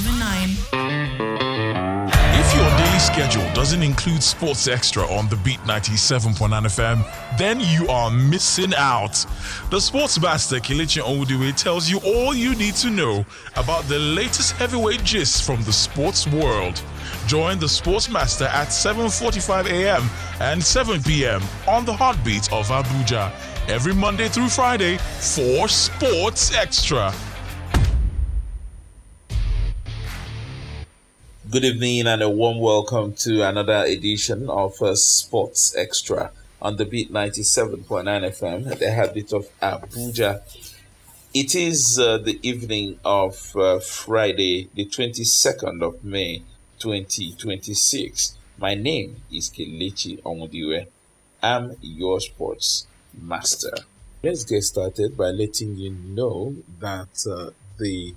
If your daily schedule doesn't include Sports Extra on the Beat 97.9 FM, then you are missing out. The Sports Master Kelechi Onwudiwe tells you all you need to know about the latest heavyweight gist from the sports world. Join the Sports Master at 7:45 a.m. and 7 p.m. on the Heartbeat of Abuja every Monday through Friday for Sports Extra. Good evening and a warm welcome to another edition of Sports Extra on the Beat 97.9 FM at the Heartbeat of Abuja. It is the evening of Friday, the 22nd of May, 2026. My name is Kelechi Onwudiwe. I'm your sports master. Let's get started by letting you know that the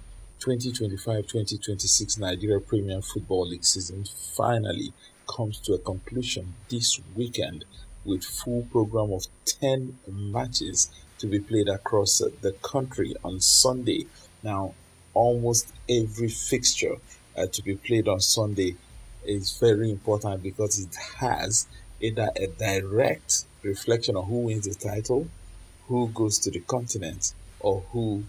2025-2026 Nigeria Premier Football League season finally comes to a conclusion this weekend with full program of 10 matches to be played across the country on Sunday. Now, almost every fixture to be played on Sunday is very important because it has either a direct reflection on who wins the title, who goes to the continent, or who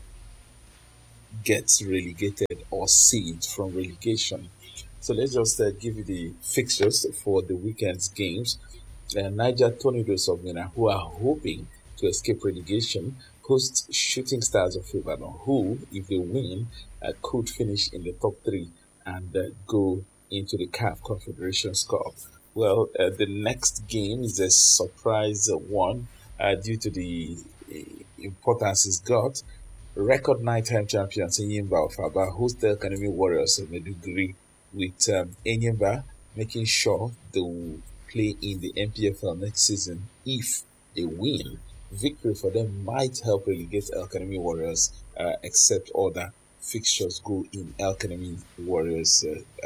gets relegated or saved from relegation. So let's just give you the fixtures for the weekend's games. Niger Tornadoes of Minna, who are hoping to escape relegation, host Shooting Stars of Ibadan, who, if they win, could finish in the top three and go into the CAF Confederations Cup. Well, the next game is a surprise one due to the importance it's got. Record nighttime champions Enyimba of Aba host the Academy Warriors of Maiduguri, with Enyimba making sure they will play in the MPFL next season if they win. Victory for them might help relegate El Academy Warriors, except other fixtures go in El Academy Warriors'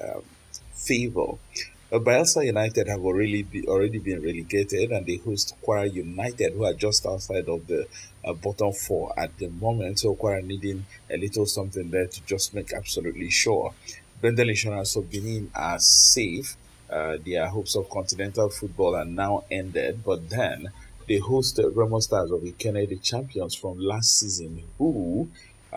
favor. Bayelsa United have already been relegated, and they host Kwara United, who are just outside of the bottom four at the moment. So Kwara needing a little something there to just make absolutely sure. Bendel Insurance of Benin are safe. Their hopes of continental football are now ended, but then they host Remo Stars of Ikenne, the champions from last season, who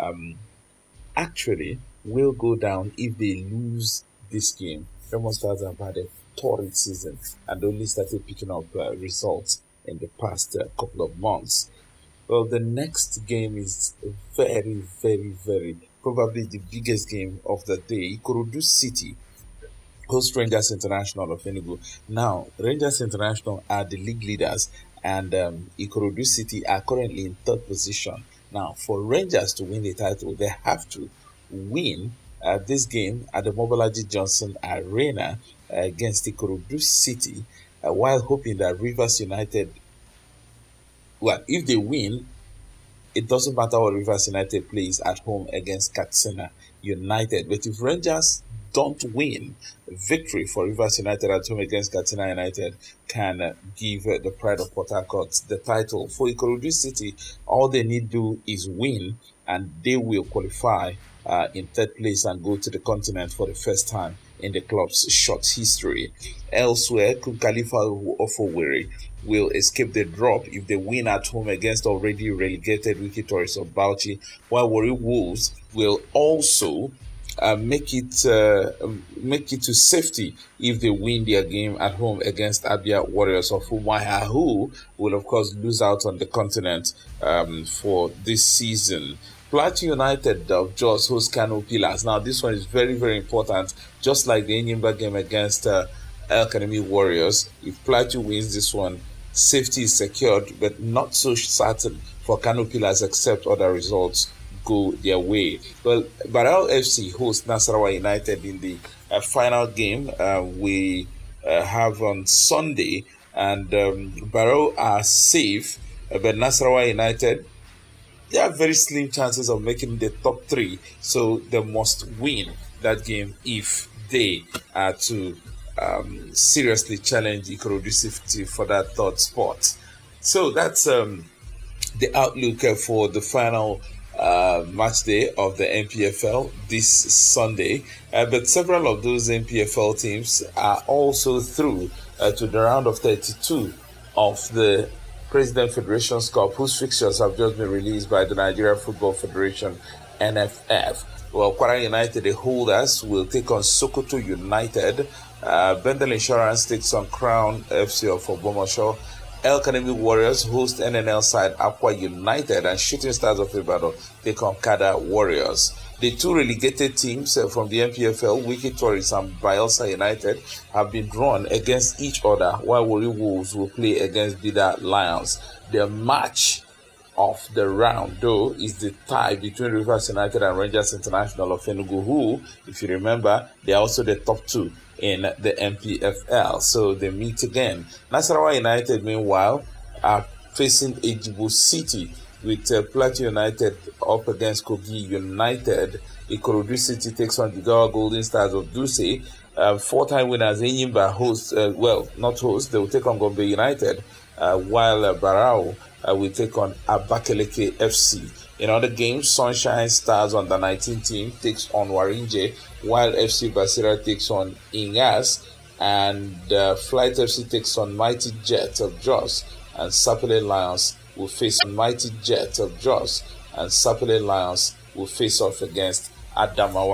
actually will go down if they lose this game. Remo Stars have had a torrid season and only started picking up results in the past couple of months. Well, the next game is very, very, very probably the biggest game of the day. Ikorodu City host Rangers International of Enugu. Now, Rangers International are the league leaders, and Ikorodu City are currently in third position. Now, for Rangers to win the title, they have to win this game at the Mobolaji Johnson Arena against Ikorodu City, while hoping that Rivers United, well, if they win, it doesn't matter what Rivers United plays at home against Katsina United. But if Rangers don't win, victory for Rivers United at home against Katsina United can give the Pride of Port Harcourt the title. For Ikorodu City, all they need to do is win, and they will qualify in third place and go to the continent for the first time in the club's short history. Elsewhere, Khalifa of Owerri will escape the drop if they win at home against already relegated Wiki Tourists of Bauchi, while Warri Wolves will also make it to safety if they win their game at home against Abia Warriors of Umuahia, who will of course lose out on the continent for this season. Plateau United of Jos host Kano Pillars. Now, this one is very, very important. Just like the Enyimba game against El Academy Warriors, if Plateau wins this one, safety is secured, but not so certain for Kano Pillars except other results go their way. Well, Barao FC host Nasarawa United in the final game we have on Sunday, and Barao are safe, but Nasarawa United, they have very slim chances of making the top three, so they must win that game if they are to seriously challenge Ikorodu City for that third spot. So that's the outlook for the final match day of the NPFL this Sunday. But several of those NPFL teams are also through to the round of 32 of the President Federation's Cup, whose fixtures have just been released by the Nigeria Football Federation, NFF. Well, Kwara United, the holders, will take on Sokoto United. Bendel Insurance takes on Crown FC of Obomosho. El Kanemi Warriors host NNL side Aqua United, and Shooting Stars of Ibadan take on Kada Warriors. The two relegated teams from the NPFL, Wiki Tourists and Bielsa United, have been drawn against each other, while Warri Wolves will play against Bida Lions. The match of the round, though, is the tie between Rivers United and Rangers International of Enugu, who, if you remember, they are also the top two in the NPFL. So they meet again. Nasarawa United, meanwhile, are facing Ejibo City, with Plateau United up against Kogi United. Ikorodu City takes on Jigawa Golden Stars of Duse. Four-time winners Enyimba host, not host, they will take on Gombe United, while Barao will take on Abakaleke FC. In other games, Sunshine Stars under 19 team takes on Warinje, while FC Basira takes on Ingas, and Flight FC takes on Mighty Jet of Jos, and Sapele Lions will face Mighty Jet of Jos, and Sapele Lions will face off against Adamawa